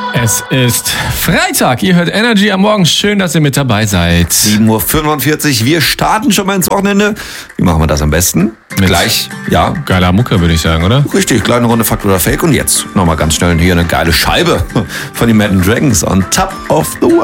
Es ist Freitag. Ihr hört Energy am Morgen. Schön, dass ihr mit dabei seid. 7:45 Uhr. Wir starten schon mal ins Wochenende. Wie machen wir das am besten? Gleich, ja. Geiler Mucke, würde ich sagen, oder? Richtig, kleine Runde Fakt oder Fake. Und jetzt nochmal ganz schnell hier eine geile Scheibe von den Imagine Dragons on Top of the World.